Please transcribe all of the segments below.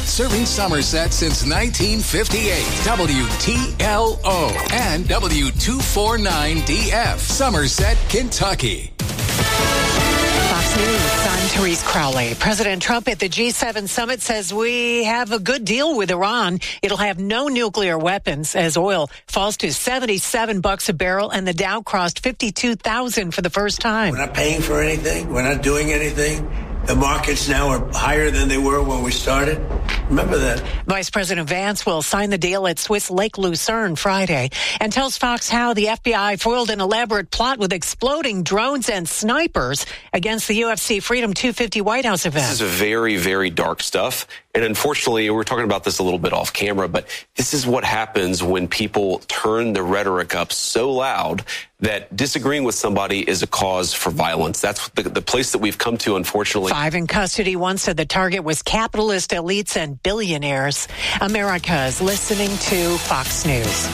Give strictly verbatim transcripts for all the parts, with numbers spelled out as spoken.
Serving Somerset since nineteen fifty-eight. W T L O and W two forty-nine D F. Somerset, Kentucky. Fox News, I'm Therese Crowley. President Trump at the G seven summit says we have a good deal with Iran. It'll have no nuclear weapons as oil falls to seventy-seven bucks a barrel and the Dow crossed fifty-two thousand for the first time. We're not paying for anything. We're not doing anything. The markets now are higher than they were when we started. Remember that. Vice President Vance will sign the deal at Swiss Lake Lucerne Friday and tells Fox how the F B I foiled an elaborate plot with exploding drones and snipers against the U F C Freedom two fifty White House event. This is very, very dark stuff. And unfortunately, we're talking about this a little bit off camera, but this is what happens when people turn the rhetoric up so loud that disagreeing with somebody is a cause for violence. That's the, the place that we've come to, unfortunately. Five in custody. One said the target was capitalist elites and billionaires. America is listening to Fox News.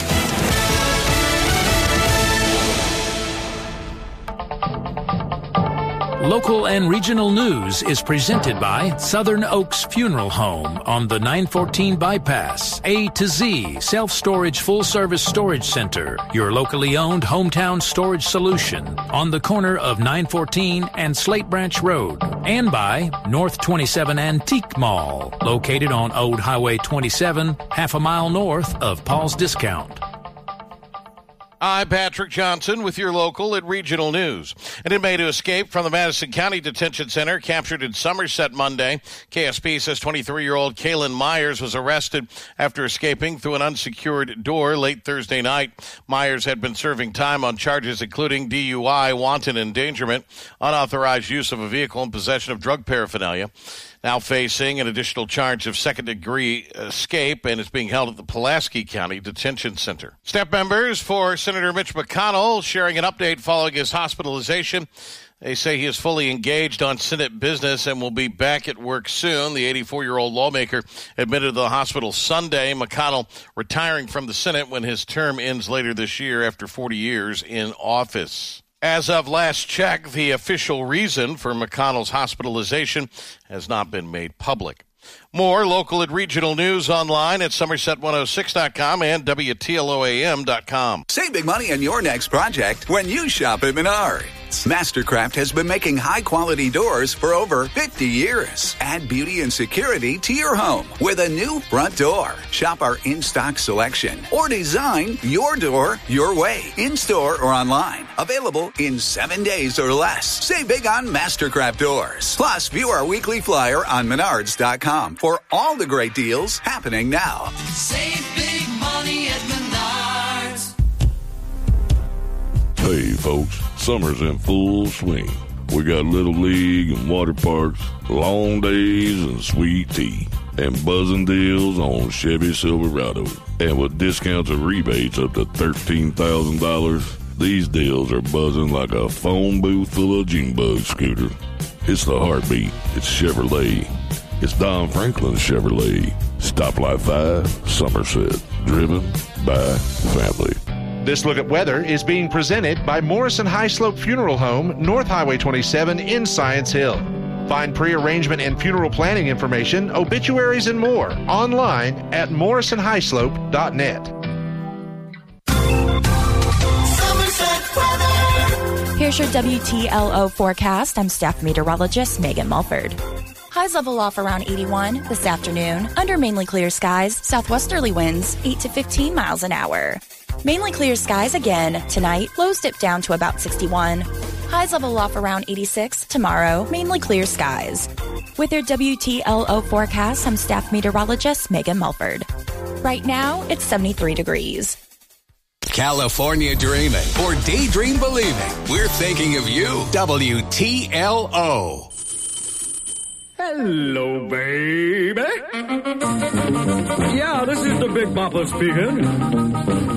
Local and regional news is presented by Southern Oaks Funeral Home on the nine fourteen bypass. A to Z Self-Storage Full-Service Storage Center, your locally owned hometown storage solution on the corner of nine fourteen and Slate Branch Road. And by North twenty-seven Antique Mall, located on Old Highway twenty-seven, half a mile north of Paul's Discount. I'm Patrick Johnson with your local and regional news. An inmate who escaped from the Madison County Detention Center captured in Somerset Monday. K S P says twenty-three-year-old Kaylin Myers was arrested after escaping through an unsecured door late Thursday night. Myers had been serving time on charges including D U I, wanton endangerment, unauthorized use of a vehicle, and possession of drug paraphernalia. Now facing an additional charge of second-degree escape and is being held at the Pulaski County Detention Center. Step members for Senator Mitch McConnell sharing an update following his hospitalization. They say he is fully engaged on Senate business and will be back at work soon. The eighty-four-year-old lawmaker admitted to the hospital Sunday. McConnell retiring from the Senate when his term ends later this year after forty years in office. As of last check, the official reason for McConnell's hospitalization has not been made public. More local and regional news online at Somerset one oh six dot com and W T L O A M dot com. Save big money on your next project when you shop at Menards. Mastercraft has been making high-quality doors for over fifty years. Add beauty and security to your home with a new front door. Shop our in-stock selection or design your door your way, in-store or online. Available in seven days or less. Save big on Mastercraft doors. Plus, view our weekly flyer on Menards dot com for all the great deals happening now. Save big money at Menards. Hey, folks, summer's in full swing. We got Little League and water parks, long days and sweet tea, and buzzing deals on Chevy Silverado. And with discounts and rebates up to thirteen thousand dollars, these deals are buzzing like a phone booth full of Junebug scooters. It's the heartbeat. It's Chevrolet. It's Don Franklin Chevrolet. Stoplight five, Somerset. Driven by family. This look at weather is being presented by Morrison High Slope Funeral Home, North Highway twenty-seven in Science Hill. Find pre-arrangement and funeral planning information, obituaries, and more online at morrison high slope dot net. Here's your W T L O forecast. I'm staff meteorologist Megan Mulford. Highs level off around eighty-one this afternoon. Under mainly clear skies, southwesterly winds eight to fifteen miles an hour. Mainly clear skies again tonight. Lows dip down to about sixty-one. Highs level off around eighty-six tomorrow. Mainly clear skies. With your W T L O forecast, I'm staff meteorologist Megan Mulford. Right now, it's seventy-three degrees. California dreaming or daydream believing. We're thinking of you. W T L O. Hello, baby. Yeah, this is the Big Bopper speaking.